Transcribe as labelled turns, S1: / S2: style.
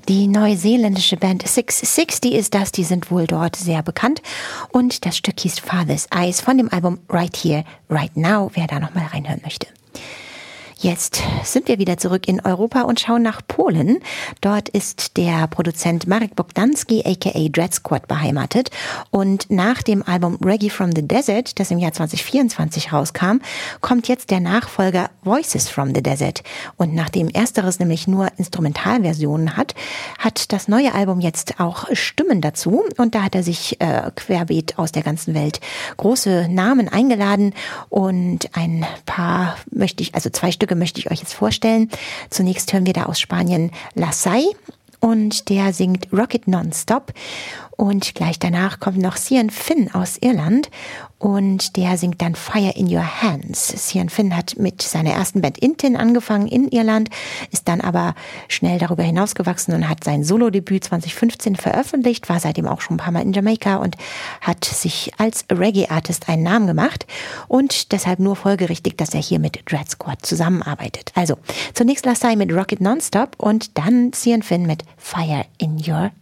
S1: Die neuseeländische Band 660 ist das, die sind wohl dort sehr bekannt. Und das Stück hieß Father's Eyes von dem Album Right Here, Right Now, wer da nochmal reinhören möchte. Jetzt sind wir wieder zurück in Europa und schauen nach Polen. Dort ist der Produzent Marek Bogdanski aka Dread Squad beheimatet. Und nach dem Album Reggae from the Desert, das im Jahr 2024 rauskam, kommt jetzt der Nachfolger Voices from the Desert. Und nachdem ersteres nämlich nur Instrumentalversionen hat das neue Album jetzt auch Stimmen dazu. Und da hat er sich querbeet aus der ganzen Welt große Namen eingeladen. Und ein paar zwei Stücke möchte ich euch jetzt vorstellen. Zunächst hören wir da aus Spanien Lasai und der singt Rocket Nonstop. Und gleich danach kommt noch Cian Finn aus Irland und der singt dann Fire in Your Hands. Cian Finn hat mit seiner ersten Band Intin angefangen in Irland, ist dann aber schnell darüber hinausgewachsen und hat sein Solo-Debüt 2015 veröffentlicht, war seitdem auch schon ein paar Mal in Jamaika und hat sich als Reggae-Artist einen Namen gemacht und deshalb nur folgerichtig, dass er hier mit Dread Squad zusammenarbeitet. Also zunächst Lasai mit Rocket Nonstop und dann Cian Finn mit Fire in Your